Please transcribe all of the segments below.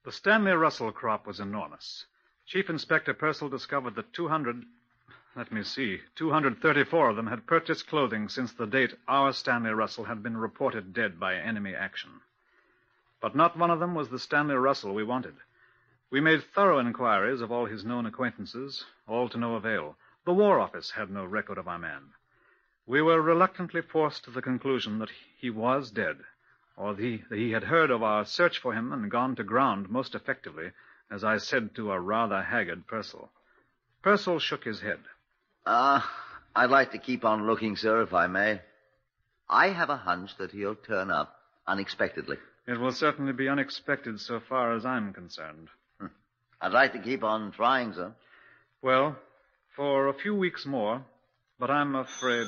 The Stanley Russell crop was enormous. Chief Inspector Purcell discovered that 234 of them had purchased clothing since the date our Stanley Russell had been reported dead by enemy action. But not one of them was the Stanley Russell we wanted. We made thorough inquiries of all his known acquaintances, all to no avail. The War Office had no record of our man. We were reluctantly forced to the conclusion that he was dead, or that he had heard of our search for him and gone to ground most effectively, as I said to a rather haggard Purcell. Purcell shook his head. I'd like to keep on looking, sir, if I may. I have a hunch that he'll turn up unexpectedly. It will certainly be unexpected so far as I'm concerned. I'd like to keep on trying, sir. Well, for a few weeks more, but I'm afraid...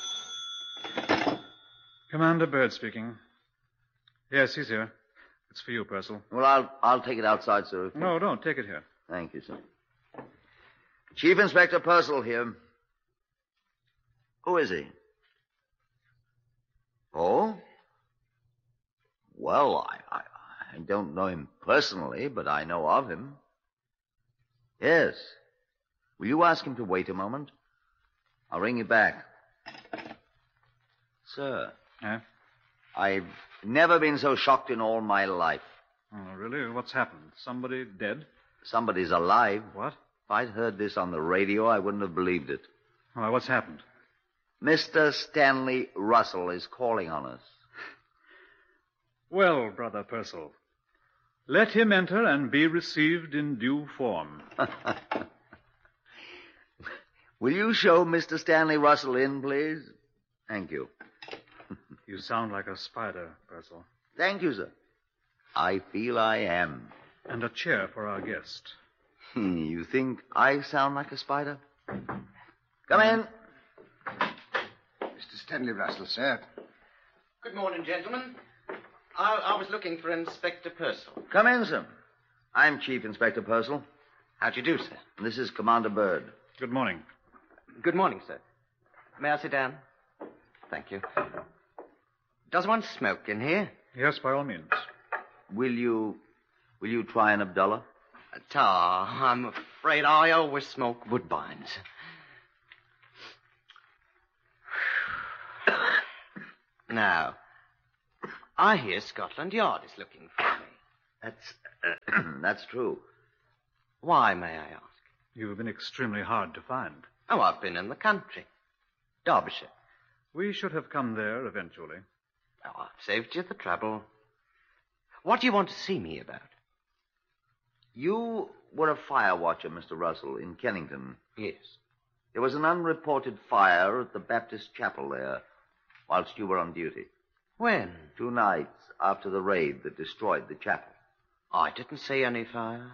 Commander Byrd speaking. Yes, he's here. It's for you, Purcell. Well, I'll take it outside, sir. No, don't. Take it here. Thank you, sir. Chief Inspector Purcell here. Who is he? Oh? Well, I don't know him personally, but I know of him. Yes. Will you ask him to wait a moment? I'll ring you back. Sir. Yeah? I've never been so shocked in all my life. Oh, really? What's happened? Somebody dead? Somebody's alive. What? If I'd heard this on the radio, I wouldn't have believed it. Why, what's happened? Mr. Stanley Russell is calling on us. Well, Brother Purcell, let him enter and be received in due form. Will you show Mr. Stanley Russell in, please? Thank you. You sound like a spider, Purcell. Thank you, sir. I feel I am. And a chair for our guest. You think I sound like a spider? Come in. Mr. Stanley Russell, sir. Good morning, gentlemen. I was looking for Inspector Purcell. Come in, sir. I'm Chief Inspector Purcell. How do you do, sir? And this is Commander Byrd. Good morning. Good morning, sir. May I sit down? Thank you. Does one smoke in here? Yes, by all means. Will you try an Abdullah? I'm afraid I always smoke Woodbines. Now, I hear Scotland Yard is looking for me. That's true. Why, may I ask? You've been extremely hard to find. Oh, I've been in the country. Derbyshire. We should have come there eventually. Oh, I've saved you the trouble. What do you want to see me about? You were a fire watcher, Mr. Russell, in Kennington. Yes. There was an unreported fire at the Baptist chapel there whilst you were on duty. When? 2 nights after the raid that destroyed the chapel. I didn't see any fire.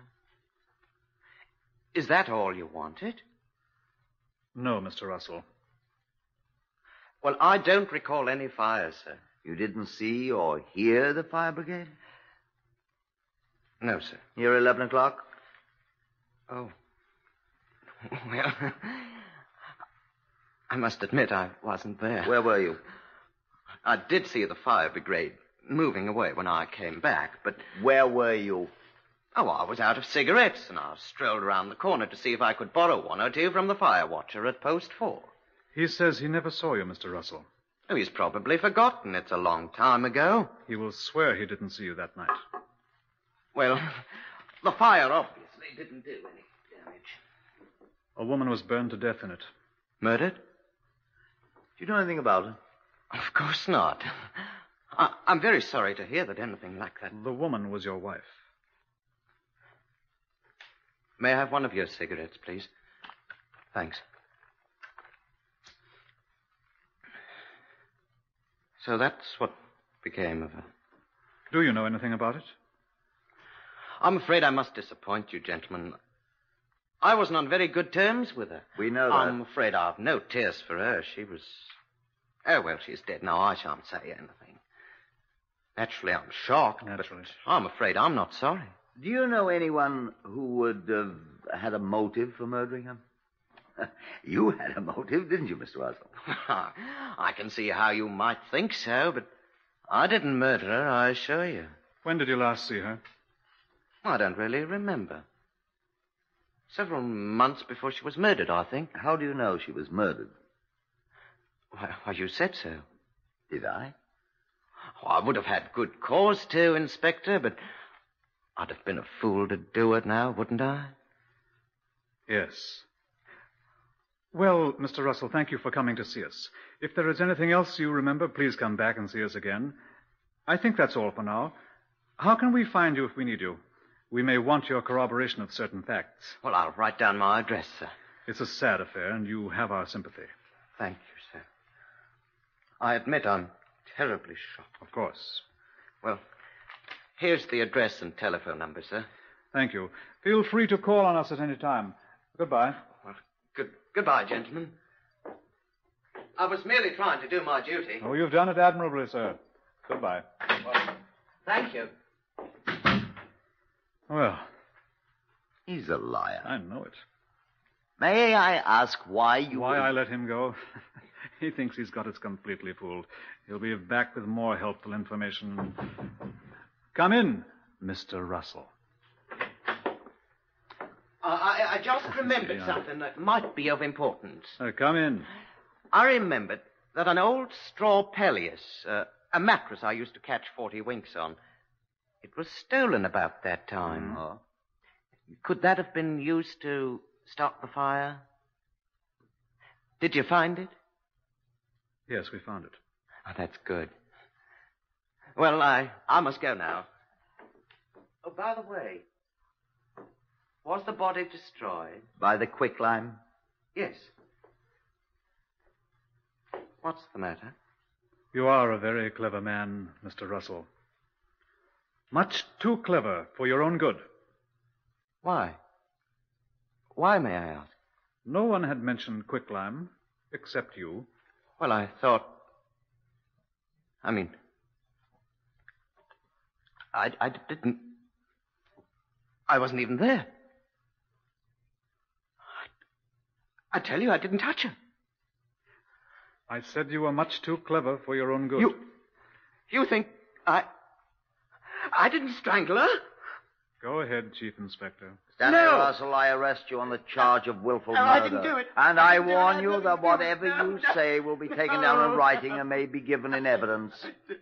Is that all you wanted? No, Mr. Russell. Well, I don't recall any fires, sir. You didn't see or hear the fire brigade? No, sir. Here 11 o'clock? Oh. Well, I must admit I wasn't there. Where were you? I did see the fire brigade moving away when I came back, but... Where were you? Oh, I was out of cigarettes, and I strolled around the corner to see if I could borrow 1 or 2 from the fire watcher at post 4. He says he never saw you, Mr. Russell. Oh, he's probably forgotten. It's a long time ago. He will swear he didn't see you that night. Well, the fire obviously didn't do any damage. A woman was burned to death in it. Murdered? Do you know anything about it? Of course not. I'm very sorry to hear that anything like that... The woman was your wife. May I have 1 of your cigarettes, please? Thanks. So that's what became of her. Do you know anything about it? I'm afraid I must disappoint you, gentlemen. I wasn't on very good terms with her. We know that. I'm afraid I've no tears for her. She was... Oh, well, she's dead now. I shan't say anything. Naturally, I'm shocked, Naturally. but I'm afraid I'm not sorry. Do you know anyone who would have had a motive for murdering him? You had a motive, didn't you, Mr. Russell? I can see how you might think so, but I didn't murder her, I assure you. When did you last see her? I don't really remember. Several months before she was murdered, I think. How do you know she was murdered? Why, you said so. Did I? Oh, I would have had good cause to, Inspector, but I'd have been a fool to do it now, wouldn't I? Yes. Well, Mr. Russell, thank you for coming to see us. If there is anything else you remember, please come back and see us again. I think that's all for now. How can we find you if we need you? We may want your corroboration of certain facts. Well, I'll write down my address, sir. It's a sad affair, and you have our sympathy. Thank you, sir. I admit I'm terribly shocked. Of course. Well, here's the address and telephone number, sir. Thank you. Feel free to call on us at any time. Goodbye. Well, goodbye, gentlemen. I was merely trying to do my duty. Oh, you've done it admirably, sir. Goodbye. Well, thank you. Well, He's a liar. I know it. May I ask why you... Why I let him go? He thinks he's got us completely fooled. He'll be back with more helpful information. Come in, Mr. Russell. I just remembered something that might be of importance. Come in. I remembered that an old straw palliasse, a mattress I used to catch 40 winks on, it was stolen about that time. Oh. Could that have been used to start the fire? Did you find it? Yes, we found it. Oh, that's good. Well, I must go now. Oh, by the way, was the body destroyed? By the quicklime? Yes. What's the matter? You are a very clever man, Mr. Russell. Much too clever for your own good. Why? Why, may I ask? No one had mentioned quicklime, except you. Well, I thought... I didn't... I wasn't even there. I tell you, I didn't touch her. I said you were much too clever for your own good. You think I didn't strangle her? Go ahead, Chief Inspector. Stanley No. Russell, I arrest you on the charge of willful murder. I didn't do it. And I I didn't do it. warn I you didn't that do it. whatever No, you no. say will be taken down in writing and may be given in evidence.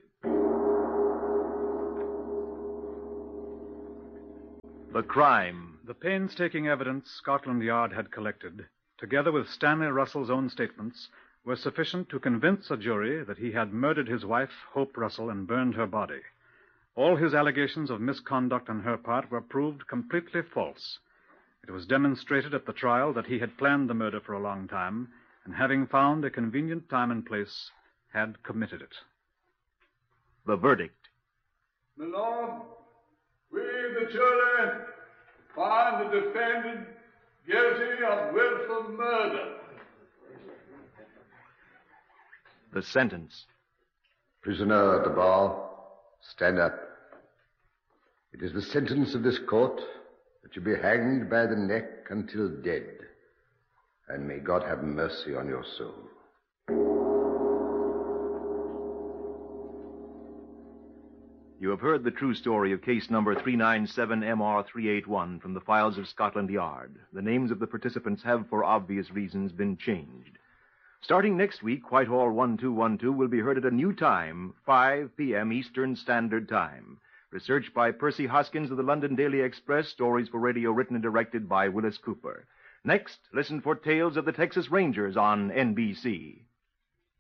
The crime. The painstaking evidence Scotland Yard had collected, together with Stanley Russell's own statements, were sufficient to convince a jury that he had murdered his wife, Hope Russell, and burned her body. All his allegations of misconduct on her part were proved completely false. It was demonstrated at the trial that he had planned the murder for a long time, and having found a convenient time and place, had committed it. The verdict. My Lord, we, the jury, find the defendant guilty of willful murder. The sentence. Prisoner at the bar, stand up. It is the sentence of this court that you be hanged by the neck until dead. And may God have mercy on your soul. You have heard the true story of case number 397MR381 from the files of Scotland Yard. The names of the participants have, for obvious reasons, been changed. Starting next week, Whitehall 1212 will be heard at a new time, 5 p.m. Eastern Standard Time. Research by Percy Hoskins of the London Daily Express. Stories for radio written and directed by Willis Cooper. Next, listen for Tales of the Texas Rangers on NBC.